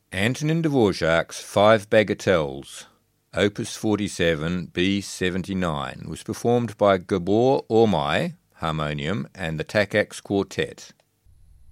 Antonin Dvorak's Five Bagatelles, Opus 47, B79, was performed by Gabor Ormai, harmonium, and the Takacs Quartet.